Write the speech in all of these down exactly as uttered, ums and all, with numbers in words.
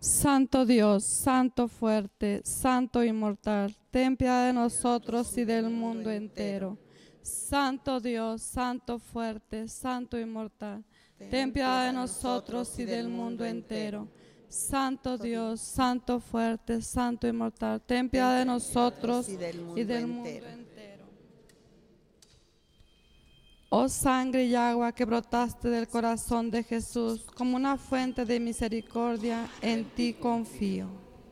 Santo Dios, Santo fuerte, Santo inmortal, ten piedad de nosotros y del mundo entero. Santo Dios, Santo fuerte, Santo inmortal, ten piedad de nosotros y del mundo entero. Santo Dios, Santo fuerte, Santo inmortal, ten piedad de nosotros y del mundo entero. Oh sangre y agua que brotaste del corazón de Jesús, como una fuente de misericordia, en ti confío.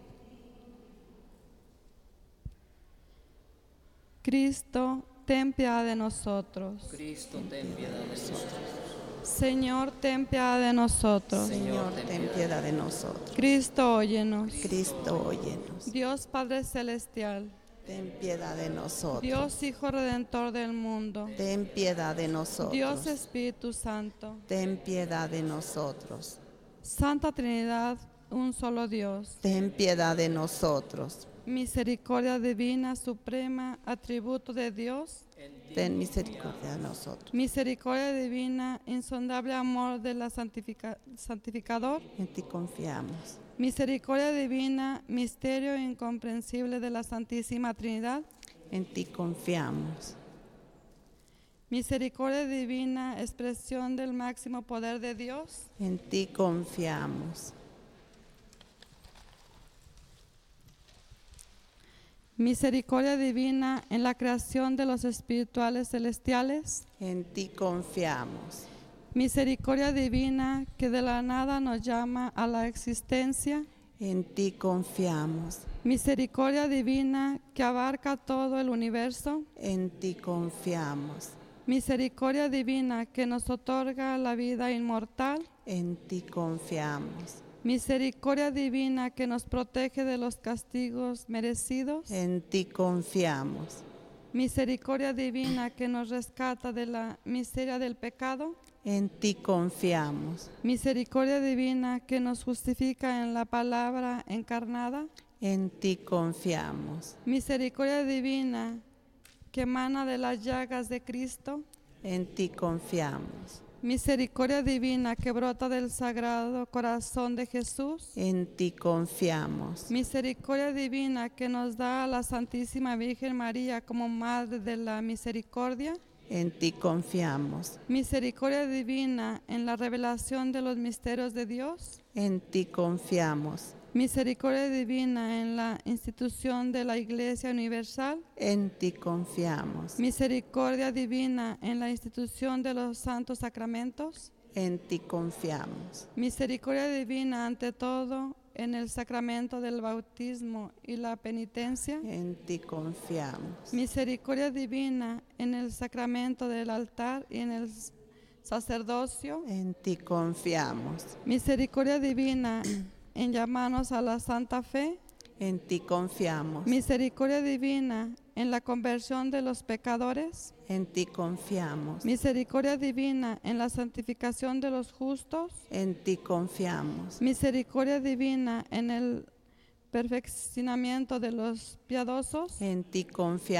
Cristo, ten piedad de nosotros. Cristo, ten piedad de nosotros. Señor, ten piedad de nosotros. Señor, ten piedad de nosotros. Cristo, óyenos. Cristo, óyenos. Dios Padre Celestial, Ten piedad de nosotros. Dios Hijo Redentor del mundo, Ten piedad de nosotros. Dios Espíritu Santo, Ten piedad de nosotros. Santa Trinidad, un solo Dios. Ten piedad de nosotros. Misericordia divina, suprema, atributo de Dios. Ten misericordia de nosotros. Misericordia divina, insondable amor de la santifica- santificador. En ti confiamos. Misericordia divina, misterio incomprensible de la Santísima Trinidad. En ti confiamos. Misericordia divina, expresión del máximo poder de Dios. En ti confiamos. Misericordia divina en la creación de los espirituales celestiales. En ti confiamos. Misericordia divina que de la nada nos llama a la existencia. En ti confiamos. Misericordia divina que abarca todo el universo. En ti confiamos. Misericordia divina que nos otorga la vida inmortal. En ti confiamos. Misericordia divina que nos protege de los castigos merecidos. En ti confiamos. Misericordia divina que nos rescata de la miseria del pecado. En ti confiamos. Misericordia divina que nos justifica en la palabra encarnada. En ti confiamos. Misericordia divina que emana de las llagas de Cristo. En ti confiamos. Misericordia divina que brota del sagrado corazón de Jesús. En ti confiamos. Misericordia divina que nos da a la Santísima Virgen María como Madre de la Misericordia. En ti confiamos. Misericordia divina en la revelación de los misterios de Dios. En ti confiamos. Misericordia divina en la institución de la Iglesia Universal. En ti confiamos. Misericordia divina en la institución de los santos sacramentos. En ti confiamos. Misericordia divina ante todo en el sacramento del bautismo y la penitencia. En ti confiamos. Misericordia divina en el sacramento del altar y en el sacerdocio. En ti confiamos. Misericordia divina en llamarnos a la santa fe. En ti confiamos. Misericordia divina en la conversión de los pecadores. En ti confiamos. Misericordia divina en la santificación de los justos. En ti confiamos. Misericordia divina en el perfeccionamiento de los piadosos. En ti confiamos.